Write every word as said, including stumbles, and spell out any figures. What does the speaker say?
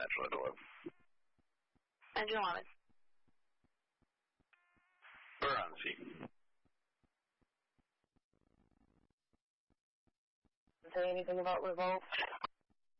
Natural at eleven. Engine eleven. We're on scene. Say anything about Revolve?